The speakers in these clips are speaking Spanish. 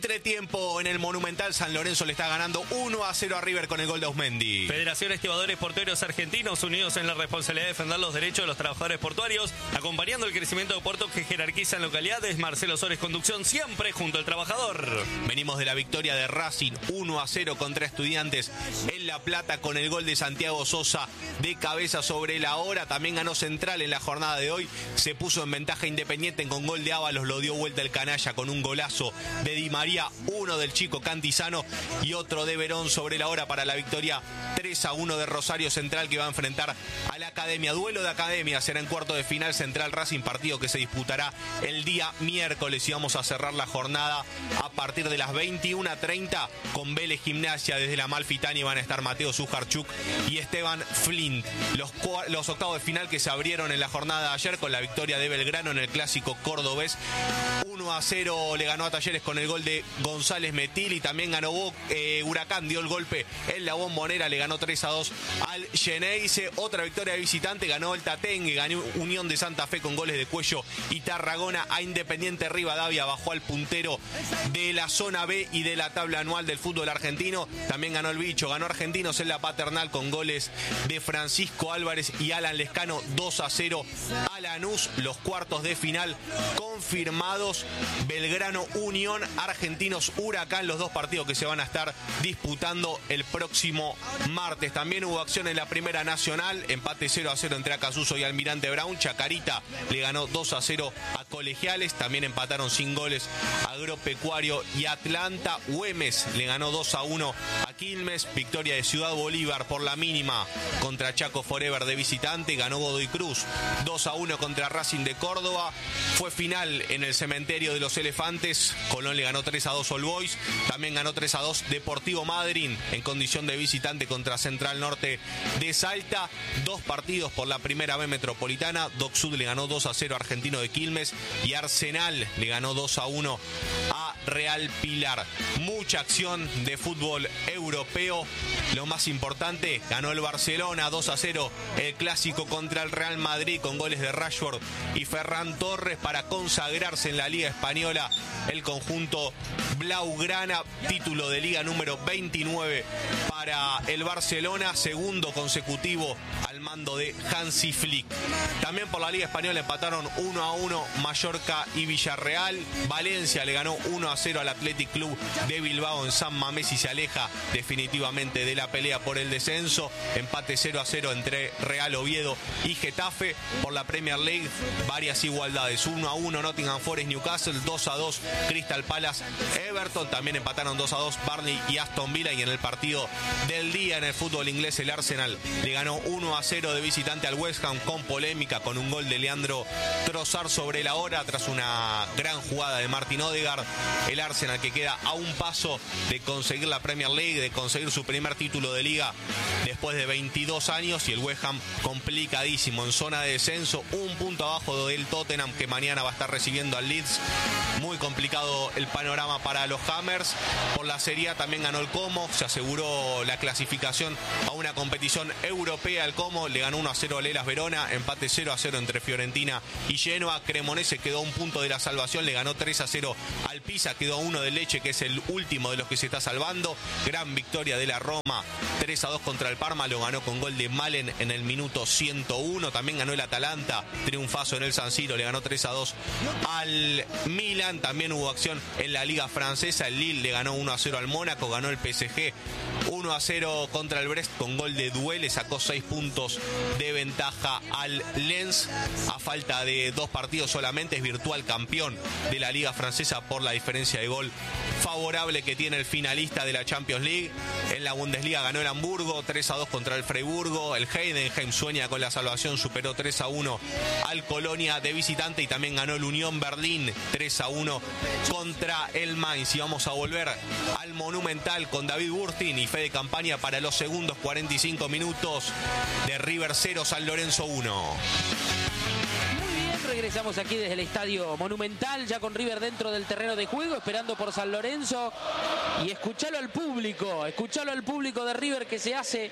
Entretiempo en el Monumental. San Lorenzo le está ganando 1-0 a River con el gol de Ausmendi. Federación Estibadores Portuarios Argentinos, unidos en la responsabilidad de defender los derechos de los trabajadores portuarios, acompañando el crecimiento de puertos que jerarquizan localidades. Marcelo Sores, conducción, siempre junto al trabajador. Venimos de la victoria de Racing 1-0 contra Estudiantes en La Plata con el gol de Santiago Sosa de cabeza sobre la hora. También ganó Central en la jornada de hoy. Se puso en ventaja Independiente con gol de Ábalos. Lo dio vuelta el canalla con un golazo de Di María, uno del chico Cantizano y otro de Verón sobre la hora para la victoria 3-1 de Rosario Central, que va a enfrentar a la Academia. Duelo de Academia, será en cuarto de final Central Racing, partido que se disputará el día miércoles, y vamos a cerrar la jornada a partir de las 21:30 con Vélez Gimnasia. Desde la Amalfitani van a estar Mateo Sujarchuk y Esteban Flint. Los octavos de final que se abrieron en la jornada de ayer con la victoria de Belgrano en el clásico cordobés. 1-0 le ganó a Talleres con el gol de González Metil, y también ganó Huracán, dio el golpe en la Bombonera, le ganó 3-2 al Geneise. Otra victoria de visitante, ganó el Tatengue, ganó Unión de Santa Fe con goles de Cuello y Tarragona a Independiente Rivadavia, bajó al puntero de la zona B y de la tabla anual del fútbol argentino. También ganó el Bicho, ganó Argentinos en la Paternal con goles de Francisco Álvarez y Alan Lescano. 2-0 a Lanús. Los cuartos de final confirmados: Belgrano Unión, Argentinos Huracán, los dos partidos que se van a estar disputando el próximo martes. También hubo acción en la Primera Nacional, empate 0-0 entre Acasuso y Almirante Brown. Chacarita le ganó 2-0 a Colegiales, también empataron sin goles Agropecuario y Atlanta. Güemes le ganó 2-1 a Quilmes. Victoria de Ciudad Bolívar por la mínima contra Chaco Forever de visitante. Ganó Godoy Cruz 2-1 contra Racing de Córdoba. Fue final en el Cementerio de los Elefantes. Colón le ganó 3-2 All Boys. También ganó 3-2 Deportivo Madryn en condición de visitante contra Central Norte de Salta. Dos partidos por la Primera B Metropolitana. Doc Sud le ganó 2-0 a Argentino de Quilmes y Arsenal le ganó 2-1 a Real Pilar. Mucha acción de fútbol europeo. Lo más importante, ganó el Barcelona 2-0 el clásico contra el Real Madrid con goles de Rashford y Ferran Torres para consagrarse en la Liga Española. El conjunto blaugrana, título de Liga número 29 para el Barcelona, segundo consecutivo al mando de Hansi Flick. También por la Liga Española empataron 1-1 Mallorca y Villarreal. Valencia le ganó 1-0 al Athletic Club de Bilbao en San Mamés y se aleja definitivamente de la pelea por el descenso. Empate 0-0 entre Real Oviedo y Getafe. Por la Premier League, varias igualdades: 1-1 Nottingham Forest Newcastle, 2-2 Crystal Palace Everton. También empataron 2-2 Burnley y Aston Villa. Y en el partido del día en el fútbol inglés, el Arsenal le ganó 1-0 de visitante al West Ham con polémica, con un gol de Leandro Trossard sobre la hora tras una gran jugada de Martin Odegaard. El Arsenal, que queda a un paso de conseguir la Premier League, de conseguir su primer título de liga después de 22 años, y el West Ham complicadísimo en zona de descenso, un punto abajo del Tottenham, que mañana va a estar recibiendo al Leeds. Muy complicado el panorama para los Hammers. Por la Serie A también ganó el Como, se aseguró la clasificación a una competición europea. El Como le ganó 1-0 al Hellas Verona, empate 0-0 entre Fiorentina y Genoa. Cremonese quedó a un punto de la salvación, le ganó 3-0 al Pisa, quedó a 1 del Lecce, que es el último de los que se está salvando. Gran victoria de la Roma, 3-2 contra el Parma, lo ganó con gol de Malen en el minuto 101. También ganó el Atalanta, triunfazo en el San Siro, le ganó 3-2 al Milan. También hubo acción en la Liga Francesa, el Lille le ganó 1-0 al Mónaco, ganó el PSG 1-0 contra el Brest con gol de Duele, sacó 6 puntos de ventaja al Lens. A falta de 2 partidos solamente es virtual campeón de la Liga Francesa por la diferencia de gol favorable que tiene el finalista de la Champions League. En la Bundesliga ganó el Hamburgo 3-2 contra el Freiburgo. El Heidenheim sueña con la salvación, superó 3-1 al Colonia de visitante, y también ganó el Unión Berlín 3-1 contra el Mainz. Y vamos a volver al Monumental con David Burtin y Fede Campaña para los segundos 45 minutos de River 0, San Lorenzo 1. Regresamos aquí desde el Estadio Monumental, ya con River dentro del terreno de juego, esperando por San Lorenzo. Y escuchalo al público de River, que se hace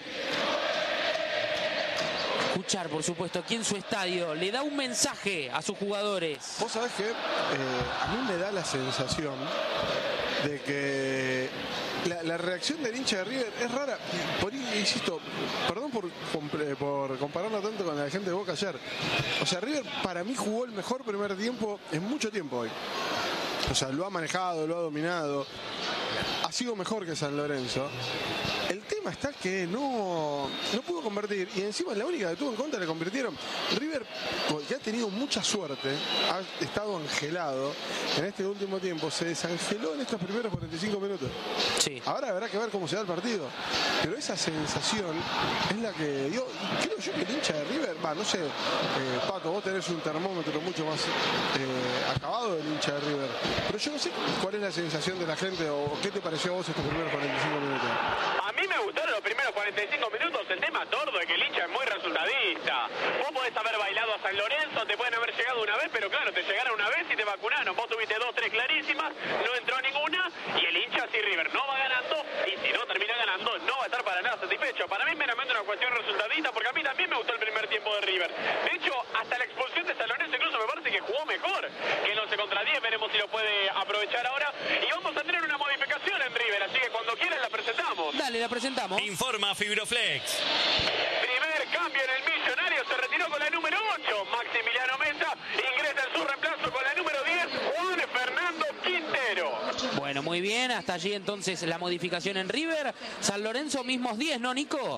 escuchar, por supuesto, aquí en su estadio. Le da un mensaje a sus jugadores. Vos sabés que a mí me da la sensación de que la reacción del hincha de River es rara. Insisto, perdón por compararlo tanto con la gente de Boca ayer. O sea, River para mí jugó el mejor primer tiempo en mucho tiempo hoy. O sea, lo ha manejado, lo ha dominado. Ha sido mejor que San Lorenzo. El tema está que no pudo convertir. Y encima la única que tuvo en contra le convirtieron. River, que ha tenido mucha suerte, ha estado angelado en este último tiempo. Se desangeló en estos primeros 45 minutos. Sí. Ahora habrá que ver cómo se da el partido. Pero esa sensación es la que dio. Creo yo que el hincha de River, no sé, Pato, vos tenés un termómetro mucho más acabado del hincha de River. Pero yo no sé cuál es la sensación de la gente o qué te pareció a vos estos primeros 45 minutos. A mí me gustaron los primeros 45 minutos. El tema tordo es que el hincha es muy resultadista. Vos podés haber bailado a San Lorenzo, te pueden haber llegado una vez, pero claro, te llegaron una vez y te vacunaron. Vos tuviste 2, 3 clarísimas, no entró ninguna, y el hincha, si River no va ganando, y si no termina ganando, no va a estar para nada satisfecho. Para mí es meramente una cuestión resultadista, porque a mí también me gustó el primer tiempo de River. De hecho, hasta la expulsión de San Lorenzo incluso me parece que jugó mejor que el 11 contra 10. Veremos si lo puede aprovechar ahora. Y vamos a tener una modificación en River, así que cuando quieran la presentamos. Dale, la presentamos. Informa Fibroflex. Primer cambio en el Millonario, se retiró con la número 8, Maximiliano Mesa, ingresa en su reemplazo con la número 10, Juan Fernando Quintero. Bueno, muy bien, hasta allí entonces la modificación en River. San Lorenzo mismos 10, ¿no, Nico?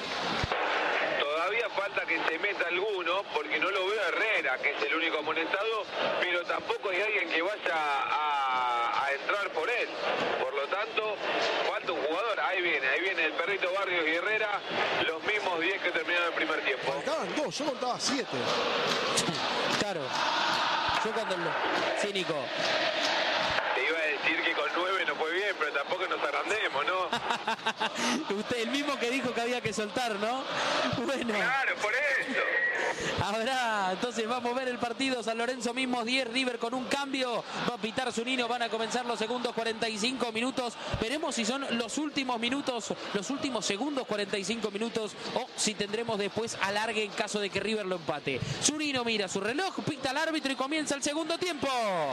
Todavía falta que se meta alguno, porque no lo veo a Herrera, que es el único amonestado, pero tampoco hay alguien que vaya a entrar por él. Por lo tanto, falta un jugador. Ahí viene el Perrito Barrios y Herrera, los mismos 10 que terminaron el primer tiempo. Faltaban 2, yo contaba 7. Claro. Yo cuando Sí, Nico. Te iba a decir que con 9 no fue bien, pero tampoco nos agrandemos, ¿no? Usted, el mismo que dijo que había que soltar, ¿no? Bueno. Claro, por eso. Habrá, entonces vamos a ver el partido. San Lorenzo mismos 10, River con un cambio. Va a pitar Zunino, van a comenzar los segundos 45 minutos. Veremos si son los últimos minutos, los últimos segundos 45 minutos, o si tendremos después alargue en caso de que River lo empate. Zunino mira su reloj, pita el árbitro y comienza el segundo tiempo.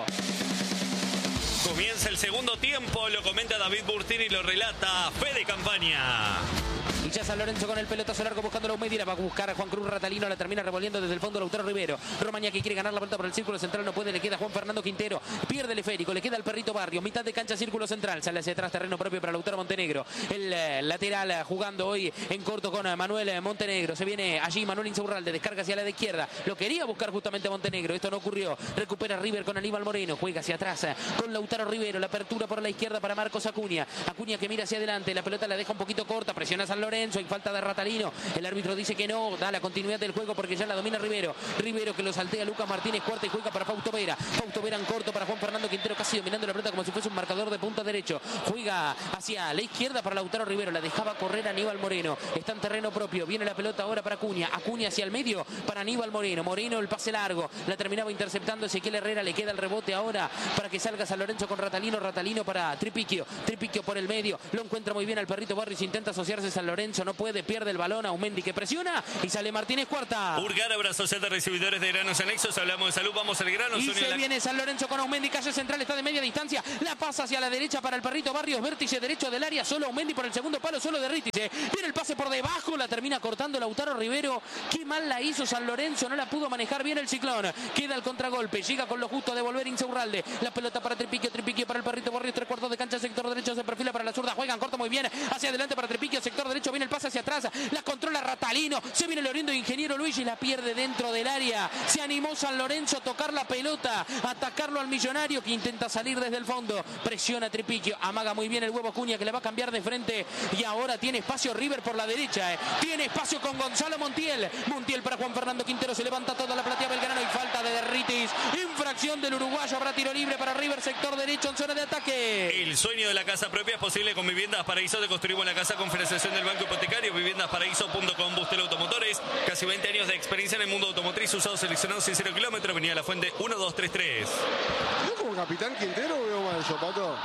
Comienza el segundo tiempo, lo comenta David Burtini y lo relata Fede Campaña. Y ya San Lorenzo con el pelotazo largo buscando la Medina. Va a buscar a Juan Cruz Ratalino. La termina revolviendo desde el fondo Lautaro Rivero. Romaña que quiere ganar la pelota por el círculo central. No puede. Le queda Juan Fernando Quintero. Pierde el esférico. Le queda el Perrito Barrios. Mitad de cancha, círculo central. Sale hacia atrás, terreno propio para Lautaro Montenegro. El lateral jugando hoy en corto con Manuel Montenegro. Se viene allí Manuel Insaurralde. Descarga hacia la de izquierda. Lo quería buscar justamente Montenegro. Esto no ocurrió. Recupera River con Aníbal Moreno. Juega hacia atrás con Lautaro Rivero. La apertura por la izquierda para Marcos Acuña. Acuña que mira hacia adelante. La pelota la deja un poquito corta. Presiona a San Lorenzo. Hay falta de Ratalino. El árbitro dice que no, da la continuidad del juego porque ya la domina Rivero. Rivero que lo saltea Lucas Martínez, cuarta y juega para Fausto Vera. Fausto Vera en corto para Juan Fernando Quintero, casi dominando la pelota como si fuese un marcador de punta derecho. Juega hacia la izquierda para Lautaro Rivero, la dejaba correr Aníbal Moreno. Está en terreno propio, viene la pelota ahora para Acuña. Acuña hacia el medio para Aníbal Moreno. Moreno el pase largo, la terminaba interceptando Ezequiel Herrera, le queda el rebote ahora para que salga San Lorenzo con Ratalino. Ratalino para Tripiquio. Tripiquio por el medio, lo encuentra muy bien al Perrito Barrios, intenta asociarse San Lorenzo, no puede, pierde el balón. Aumendi que presiona y sale Martínez, cuarta. Urgar, Abra Social de Recibidores de Granos Anexos. Hablamos de salud, vamos al grano. Y se viene San Lorenzo con Aumendi, calle central, está de media distancia, la pasa hacia la derecha para el Perrito Barrios, vértice derecho del área, solo Aumendi por el segundo palo, solo de Rítice. Viene el pase por debajo, la termina cortando Lautaro Rivero. Qué mal la hizo San Lorenzo, no la pudo manejar bien el Ciclón. Queda el contragolpe, llega con lo justo a devolver Insaurralde. La pelota para Tripiquio, Tripiquio para el Perrito Barrios, 3/4 de cancha, sector derecho, se perfila para la zurda, juegan corto muy bien, hacia adelante para Tripiquio, sector derecho, viene el pase hacia atrás, la controla Ratalino, se viene el oriundo Ingeniero Luigi, la pierde dentro del área. Se animó San Lorenzo a tocar la pelota, a atacarlo al Millonario que intenta salir desde el fondo. Presiona Tripiquio, amaga muy bien el huevo Cuña que le va a cambiar de frente y ahora tiene espacio River por la derecha. Tiene espacio con Gonzalo Montiel. Montiel para Juan Fernando Quintero, se levanta toda la platea Belgrano y falta de Derritis. Infracción del uruguayo, habrá tiro libre para River, sector derecho en zona de ataque. El sueño de la casa propia es posible con Viviendas Paraíso. Te construimos la casa con financiación del Banco Hipotecario. Viviendasparaíso.com. Bustel Automotores. Casi 20 años de experiencia en el mundo automotriz, usados seleccionados en 0 kilómetros. Avenida La Fuente 1233. ¿Yo como capitán Quintero veo mal yo, Pato?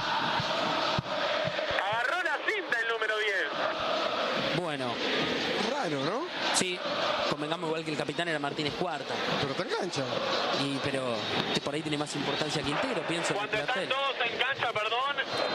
Agarró la cinta el número 10. Bueno. Raro, ¿no? Sí, convengamos igual que el capitán era Martínez cuarta. Pero está en cancha. Pero por ahí tiene más importancia Quintero, pienso. Cuando están todos en cancha, perdón,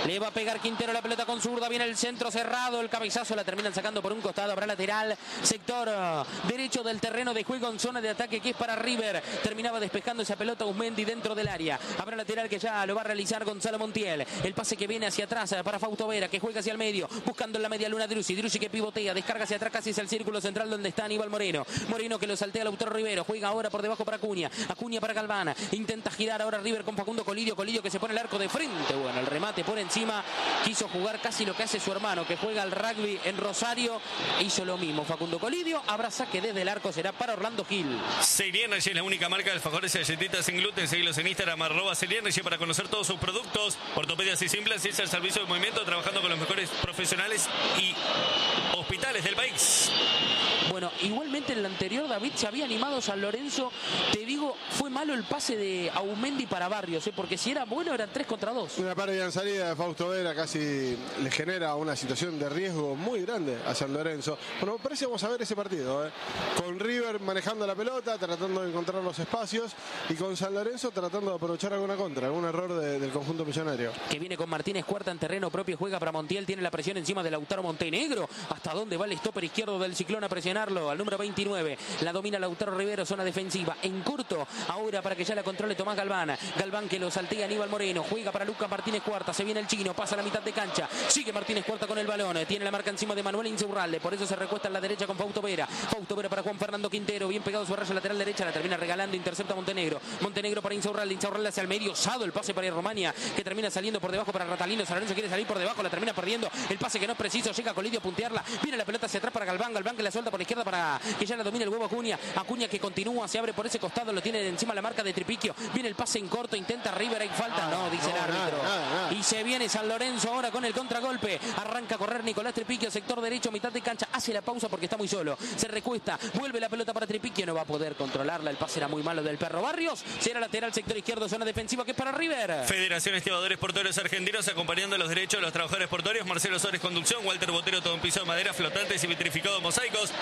Le va a pegar Quintero la pelota con zurda. Viene el centro cerrado. El cabezazo la terminan sacando por un costado. Habrá lateral. Sector derecho del terreno de juego en zona de ataque que es para River. Terminaba despejando esa pelota Uzmendi dentro del área. Habrá lateral que ya lo va a realizar Gonzalo Montiel. El pase que viene hacia atrás para Fausto Vera, que juega hacia el medio. Buscando en la media luna Driussi. Driussi que pivotea. Descarga hacia atrás casi es el círculo central donde está Aníbal Moreno. Moreno que lo saltea Lautaro Rivero. Juega ahora por debajo para Acuña. Acuña para Galván. Intenta girar ahora River con Facundo Colidio. Colidio que se pone el arco de frente. Bueno, el remate por encima. Quiso jugar casi lo que hace su hermano, que juega al rugby en Rosario. Hizo lo mismo Facundo Colidio. Habrá saque desde el arco. Será para Orlando Gil. Celia Energy es la única marca de alfajores y galletitas sin gluten. Seguilos en Instagram, @Celia Energy, para conocer todos sus productos. Ortopedias y simples, es el servicio de movimiento, trabajando con los mejores profesionales y hospitales del país. Bueno, igualmente en el anterior, David, se había animado San Lorenzo. Te digo, fue malo el pase de Aumendi para Barrios, porque si era bueno eran 3 contra 2. Una pérdida en salida de Fausto Vera casi le genera una situación de riesgo muy grande a San Lorenzo. Bueno, parece que vamos a ver ese partido, con River manejando la pelota, tratando de encontrar los espacios, y con San Lorenzo tratando de aprovechar alguna contra, algún error del conjunto millonario. Que viene con Martínez Cuarta en terreno propio, juega para Montiel, tiene la presión encima de Lautaro Montenegro. ¿Hasta dónde va el stopper izquierdo del Ciclón a presionarlo? Al número 29, la domina Lautaro Rivero, zona defensiva, en corto, ahora para que ya la controle Tomás Galván. Galván que lo saltea Aníbal Moreno, juega para Lucas Martínez Cuarta, se viene el chino, pasa a la mitad de cancha, sigue Martínez Cuarta con el balón, tiene la marca encima de Manuel Insaurralde, por eso se recuesta en la derecha con Fausto Vera. Fausto Vera para Juan Fernando Quintero, bien pegado su raya lateral derecha, la termina regalando, intercepta Montenegro. Montenegro para Insaurralde, Insaurralde hacia el medio, osado el pase para Romania, que termina saliendo por debajo para Ratalino. San Lorenzo quiere salir por debajo, la termina perdiendo, el pase que no es preciso, llega Colidio a puntearla, viene la pelota hacia atrás para Galván, Galván que la suelta por la izquierda para que ya la domina el huevo Acuña. Acuña que continúa, se abre por ese costado, lo tiene encima la marca de Tripiquio. Viene el pase en corto, intenta River, hay falta, no, dice el árbitro. Nada. Y se viene San Lorenzo ahora con el contragolpe. Arranca a correr Nicolás Tripiquio, sector derecho, mitad de cancha, hace la pausa porque está muy solo. Se recuesta, vuelve la pelota para Tripiquio, no va a poder controlarla, el pase era muy malo del Perro Barrios. Será lateral, sector izquierdo, zona defensiva que es para River. Federación Estibadores Portuarios Argentinos, acompañando los derechos de los trabajadores portuarios. Marcelo Suárez conducción, Walter Botero todo un piso de madera, flotantes y vitrificados mosaicos.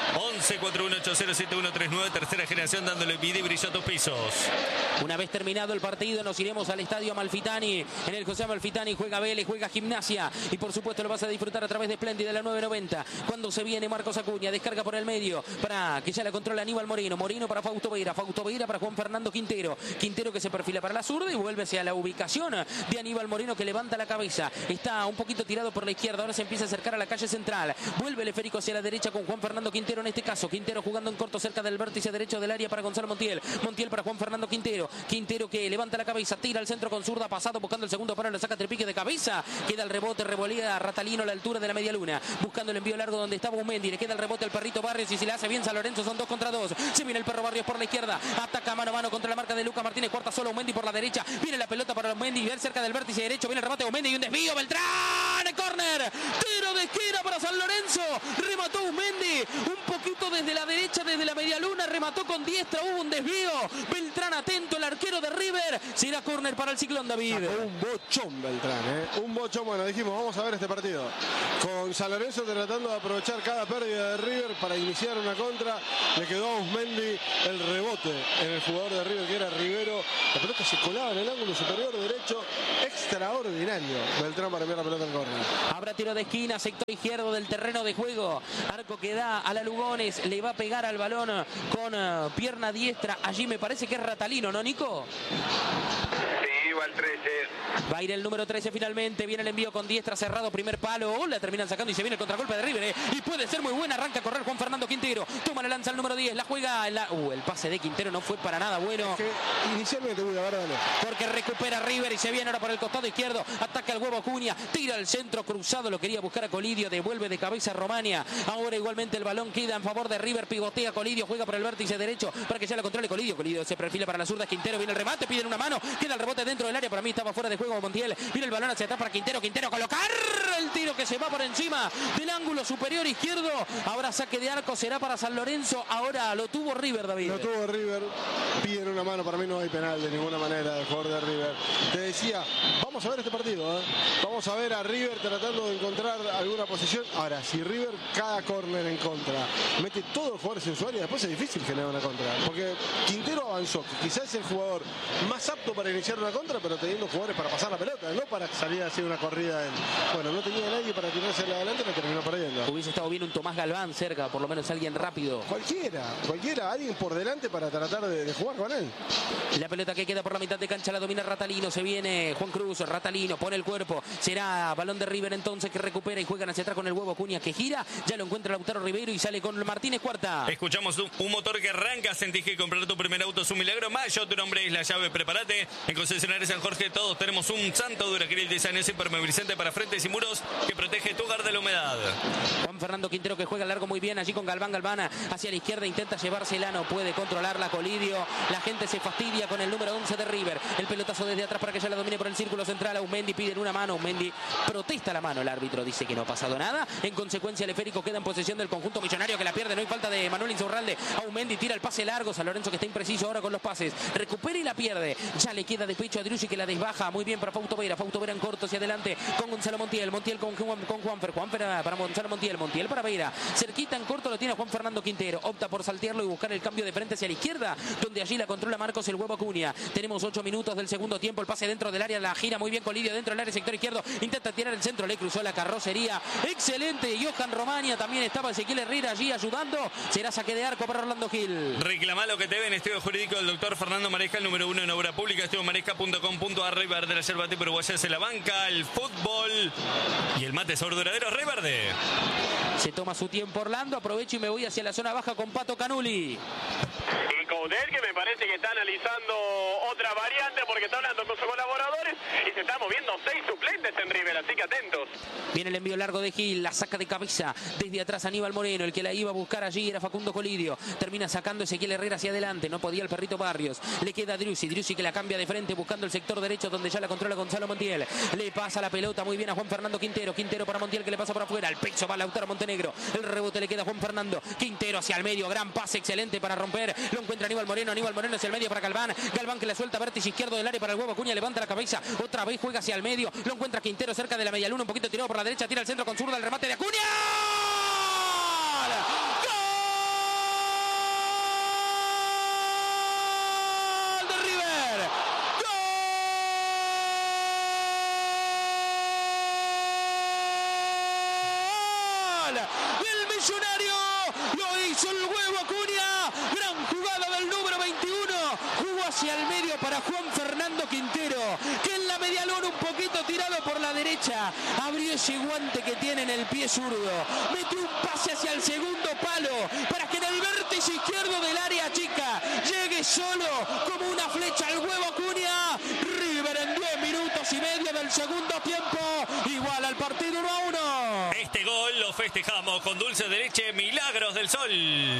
11-4180-7139, tercera generación, dándole vida y brillo a tus pisos. Una vez terminado el partido nos iremos al estadio Amalfitani. En el José Amalfitani juega Vélez, juega Gimnasia, y por supuesto lo vas a disfrutar a través de Splendid de la 990. Cuando se viene Marcos Acuña, descarga por el medio para que ya la controla Aníbal Moreno. Moreno para Fausto Vera, Fausto Vera para Juan Fernando Quintero. Quintero que se perfila para la zurda y vuelve hacia la ubicación de Aníbal Moreno, que levanta la cabeza. Está un poquito tirado por la izquierda, ahora se empieza a acercar a la calle central. Vuelve el esférico hacia la derecha con Juan Fernando Quintero en este caso. Quintero jugando en corto cerca del vértice derecho del área para Gonzalo Montiel. Montiel para Juan Fernando Quintero. Quintero que levanta la cabeza, tira al centro con zurda, pasado buscando el segundo palo, le saca Tripique de cabeza. Queda el rebote, revolea a Ratalino a la altura de la media luna. Buscando el envío largo donde estaba Uzmendi. Le queda el rebote al Perrito Barrios y si le hace bien San Lorenzo son 2 contra 2. Se viene el Perro Barrios por la izquierda. Ataca mano a mano contra la marca de Lucas Martínez Cuarta, solo Uzmendi por la derecha. Viene la pelota para Uzmendi, ver cerca del vértice derecho. Viene el remate de Uzmendi y un desvío. Beltrán, córner. Tiro de esquina para San Lorenzo. Remató Uzmendi. Un poquito desde la derecha, desde la media luna. Remató con diestra. Hubo un desvío. Beltrán atento, el arquero de River. Será córner para el Ciclón, David. Sacó un bochón Beltrán, un bochón. Bueno, dijimos, vamos a ver este partido. Con San Lorenzo tratando de aprovechar cada pérdida de River para iniciar una contra. Le quedó a Uzmendi el rebote en el jugador de River, que era Rivero. La pelota se colaba en el ángulo superior derecho. Extraordinario Beltrán para enviar la pelota en córner. Habrá tiro de esquina, sector izquierdo del terreno de juego. Arco que da a la Lugones. Le va a pegar al balón con pierna diestra. Allí me parece que es Ratalino, ¿no, Nico? Sí, va el 13. Va a ir el número 13 finalmente. Viene el envío con diestra cerrado. Primer palo. La terminan sacando y se viene el contragolpe de River. Y puede ser muy buena. Arranca a correr Juan Fernando Quintero. Toma la lanza el número 10. La juega. El pase de Quintero no fue para nada bueno. Es que inicialmente, porque recupera River y se viene ahora por el costado izquierdo. Ataca el huevo Acuña. Tira al centro cruzado. Lo quería buscar a Colidio. Devuelve de cabeza a Romania. Ahora igualmente el balón queda en favor de River. Pivotea Colidio. Juega por el vértice derecho para que ya la controle Colidio. Colidio se perfila para la zurda. Quintero viene el remate. Piden una mano. Queda el rebote dentro del área. Para mí estaba fuera de juego Montiel. Viene el balón hacia atrás para Quintero. Quintero colocar el tiro que se va por encima del ángulo superior izquierdo. Ahora saque de arco. Será para San Lorenzo. Ahora lo tuvo River, David. Lo tuvo River. Piden una mano. Para mí no hay penal de ninguna manera del jugador de River. Te decía, vamos vamos a ver este partido, ¿eh? Vamos a ver a River tratando de encontrar alguna posición. Ahora, si River cada córner en contra mete todos los jugadores en su área, después es difícil generar una contra. Porque Quintero avanzó, quizás es el jugador más apto para iniciar una contra, pero teniendo jugadores para pasar la pelota, no para salir a hacer una corrida. Bueno, no tenía nadie para tirarse adelante, me terminó perdiendo. Hubiese estado bien un Tomás Galván cerca, por lo menos alguien rápido. Cualquiera, alguien por delante para tratar de jugar con él. La pelota que queda por la mitad de cancha la domina Ratalino, se viene Juan Cruz, Ratalino pone el cuerpo, será balón de River entonces que recupera y juegan hacia atrás con el Huevo Acuña que gira, ya lo encuentra Lautaro Ribeiro y sale con Martínez Cuarta. Escuchamos un motor que arranca, sentís que comprar tu primer auto es un milagro, Mayo, tu nombre es la llave, prepárate. En Concesionario San Jorge todos tenemos un santo Duracril de San ese impermeabilizante para frentes y muros que protege tu hogar de la humedad. Juan Fernando Quintero que juega largo muy bien allí con Galván hacia la izquierda, intenta llevársela, no puede controlarla, Colidio, la gente se fastidia con el número 11 de River, el pelotazo desde atrás para que ya la domine por el círculo central, Aumendi piden una mano, Aumendi protesta la mano, el árbitro dice que no ha pasado nada, en consecuencia el esférico queda en posesión del conjunto millonario que la pierde, no hay falta de Manuel Insaurralde, Aumendi tira el pase largo, San Lorenzo que está impreciso ahora con los pases, recupera y la pierde, ya le queda de pecho a Driussi que la desbaja, muy bien para Fausto Vera en corto hacia adelante con Gonzalo Montiel con Juanfer para Gonzalo Montiel para Vera, cerquita en corto lo tiene Juan Fernando Quintero, opta por saltearlo y buscar el cambio de frente hacia la izquierda, donde allí la controla Marcos el Huevo Acuña. Tenemos 8 minutos del segundo tiempo, el pase dentro del área, la gira muy bien Colidio dentro del área sector izquierdo, intenta tirar el centro, le cruzó la carrocería, excelente, Johan Romania, también estaba Ezequiel Herrera allí ayudando, será saque de arco para Orlando Gil. Reclama lo que te ven, estudio jurídico del doctor Fernando Maresca, el número 1 en obra pública, estudiomaresca.com.ar, Rey Verde, la yerba tipo uruguaya se la banca, el fútbol y el mate sabor duradero, Rey Verde. Se toma su tiempo Orlando, aprovecho y me voy hacia la zona baja con Pato Canuli. Y Coudet que me parece que está analizando otra variante porque está hablando con sus colaboradores y se están moviendo 6 suplentes en River, así que atentos. Viene el envío largo de Gil, la saca de cabeza desde atrás Aníbal Moreno, el que la iba a buscar allí era Facundo Colidio, termina sacando Ezequiel Herrera hacia adelante, no podía el perrito Barrios, le queda Driussi que la cambia de frente buscando el sector derecho donde ya la controla Gonzalo Montiel, le pasa la pelota muy bien a Juan Fernando Quintero para Montiel que le pasa por afuera, al pecho va Lautaro Montenegro, el rebote le queda a Juan Fernando Quintero hacia el medio, gran pase excelente para romper, lo encuentra Aníbal Moreno hacia el medio para Galván que la suelta vértice izquierdo del área para el Huevo Acuña, levanta la cabeza, otra vez juega hacia el medio, lo encuentra Quintero cerca de la media luna, un poquito tirado por la derecha, tira el centro con zurda, el remate de Acuña. El Millonario lo hizo el Huevo Acuña, gran jugada del número 21, jugó hacia el medio para Juan Fernando Quintero, que en la media luna un poquito tirado por la derecha, abrió ese guante que tiene en el pie zurdo, metió un pase hacia el segundo palo, para que en el vértice izquierdo del área chica, llegue solo como una flecha al Huevo Acuña. River en 10 minutos y medio del segundo tiempo, igual al partido 1-1. Este gol lo festejamos con dulce de leche Milagros del Sol.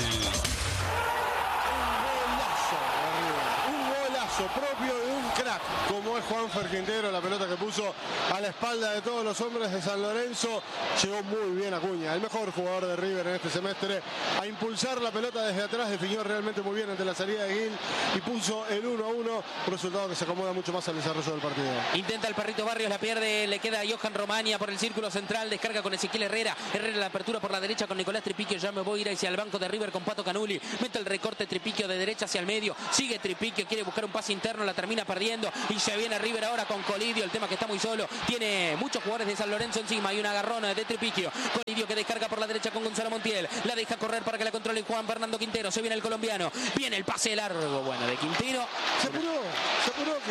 Un golazo propio de un crack como es Juanfer Quintero, la pelota que puso a la espalda de todos los hombres de San Lorenzo, llegó muy bien Acuña, el mejor jugador de River en este semestre, a impulsar la pelota desde atrás, definió realmente muy bien ante la salida de Gil y puso el 1-1, un resultado que se acomoda mucho más al desarrollo del partido. Intenta el perrito Barrios, la pierde, le queda a Johan Romania por el círculo central, descarga con Ezequiel Herrera la apertura por la derecha con Nicolás Tripiquio, ya me voy a ir hacia el banco de River con Pato Canuli, mete el recorte Tripiquio de derecha hacia el medio, sigue Tripiquio, quiere buscar un pase interno, la termina perdiendo y se viene River ahora con Colidio, el tema que está muy solo, tiene muchos jugadores de San Lorenzo encima, hay una agarrona de Tripiquio, Colidio que descarga por la derecha con Gonzalo Montiel, la deja correr para que la controle Juan Fernando Quintero, se viene el colombiano, viene el pase largo, bueno, de Quintero. Se apuró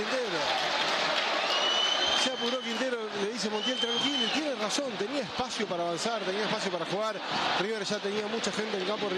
Quintero, le dice Montiel tranquilo, y tiene razón, tenía espacio para avanzar, tenía espacio para jugar, River ya tenía mucha gente en el campo.